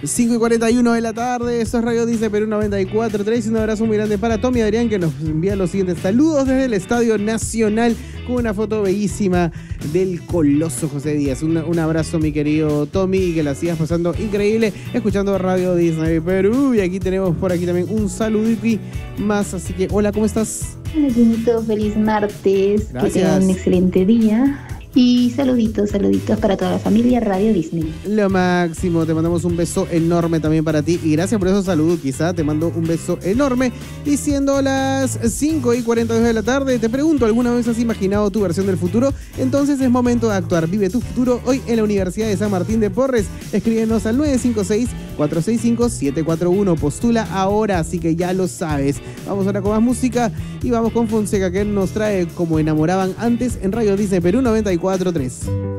5:41 de la tarde, esto es Radio Disney Perú 94.3. Un abrazo muy grande para Tommy Adrián, que nos envía los siguientes saludos desde el Estadio Nacional con una foto bellísima del Coloso José Díaz. Un abrazo, mi querido Tommy, y que la sigas pasando increíble escuchando Radio Disney Perú. Y aquí tenemos por aquí también un saludito más, así que hola, ¿cómo estás? Hola, Junito, feliz martes. Gracias. Que tengan un excelente día. Y saluditos para toda la familia Radio Disney. Lo máximo, te mandamos un beso enorme también para ti. Y gracias por esos saludos, quizá te mando un beso enorme. Y siendo las 5:42 de la tarde, te pregunto, ¿alguna vez has imaginado tu versión del futuro? Entonces es momento de actuar. Vive tu futuro hoy en la Universidad de San Martín de Porres. Escríbenos al 956-465-741. Postula ahora, así que ya lo sabes. Vamos ahora con más música y vamos con Fonseca, que nos trae Como enamoraban antes en Radio Disney Perú 94.3.